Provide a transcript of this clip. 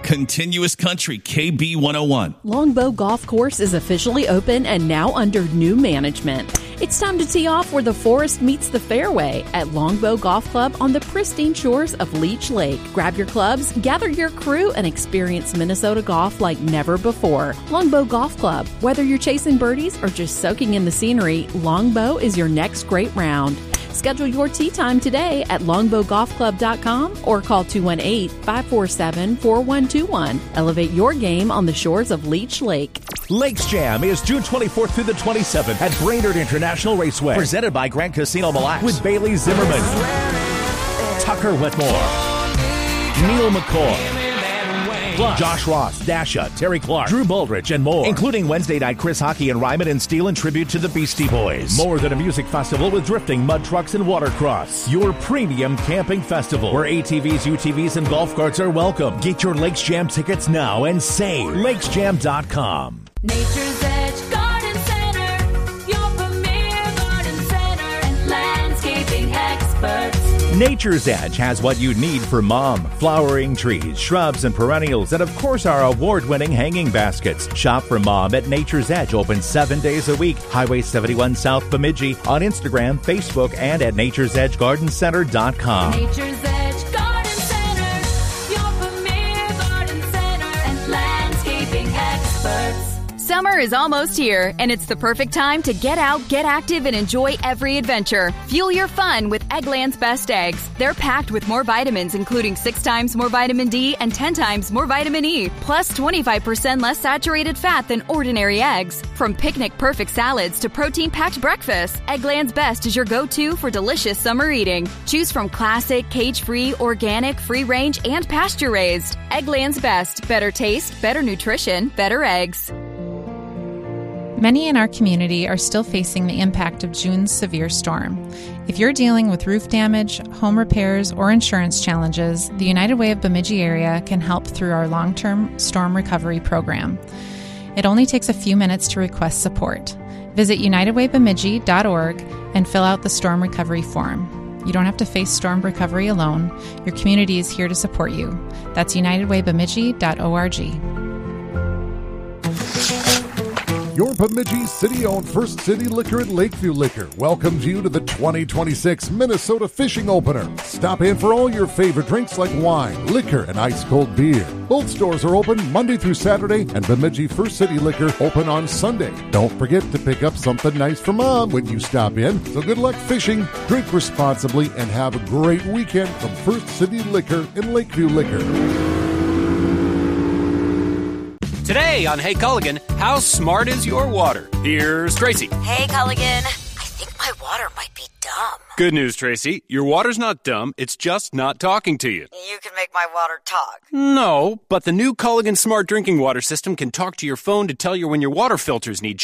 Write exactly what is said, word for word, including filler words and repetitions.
Continuous Country, K B one oh one. Longbow Golf Course is officially open and now under new management. It's time to tee off where the forest meets the fairway at Longbow Golf Club on the pristine shores of Leech Lake. Grab your clubs, gather your crew, and experience Minnesota golf like never before. Longbow Golf Club. Whether you're chasing birdies or just soaking in the scenery, Longbow is your next great round. Schedule your tee time today at longbow golf club dot com or call two one eight, five four seven, four one two one. Elevate your game on the shores of Leech Lake. Lakes Jam is June twenty-fourth through the twenty-seventh at Brainerd International Raceway. Presented by Grand Casino Mille Lacs with Bailey Zimmerman, Tucker Whitmore, Neil McCoy, plus Josh Ross, Dasha, Terry Clark, Drew Baldrige, and more. Including Wednesday night Chris Hockey and Ryman and Steel in tribute to the Beastie Boys. More than a music festival with drifting, mud trucks, and watercross. Your premium camping festival where A T Vs, U T Vs, and golf carts are welcome. Get your Lakes Jam tickets now and save. lakes jam dot com. Nature's Edge Garden Center, your premier garden center and landscaping experts. Nature's Edge has what you need for mom. Flowering trees, shrubs, and perennials, and of course our award-winning hanging baskets. Shop for Mom at Nature's Edge, open seven days a week. Highway seventy-one South Bemidji, on Instagram, Facebook, and at natures edge garden center dot com. Nature's Edge Garden Center, your premier garden center and landscaping experts. Summer is almost here, and it's the perfect time to get out, get active, and enjoy every adventure. Fuel your fun with Eggland's Best Eggs. They're packed with more vitamins, including six times more vitamin D and ten times more vitamin E, plus twenty-five percent less saturated fat than ordinary eggs. From picnic-perfect salads to protein-packed breakfasts, Eggland's Best is your go-to for delicious summer eating. Choose from classic, cage-free, organic, free-range, and pasture-raised. Eggland's Best. Better taste, better nutrition, better eggs. Many in our community are still facing the impact of June's severe storm. If you're dealing with roof damage, home repairs, or insurance challenges, the United Way of Bemidji area can help through our long-term storm recovery program. It only takes a few minutes to request support. Visit united way bemidji dot org and fill out the storm recovery form. You don't have to face storm recovery alone. Your community is here to support you. That's united way bemidji dot org. Your Bemidji city-owned First City Liquor and Lakeview Liquor welcomes you to the twenty twenty-six Minnesota Fishing Opener. Stop in for all your favorite drinks like wine, liquor, and ice-cold beer. Both stores are open Monday through Saturday, and Bemidji First City Liquor open on Sunday. Don't forget to pick up something nice for Mom when you stop in. So good luck fishing, drink responsibly, and have a great weekend from First City Liquor and Lakeview Liquor. Today on Hey Culligan, how smart is your water? Here's Tracy. Hey Culligan, I think my water might be dumb. Good news, Tracy. Your water's not dumb. It's just not talking to you. You can make my water talk. No, but the new Culligan Smart Drinking Water System can talk to your phone to tell you when your water filters need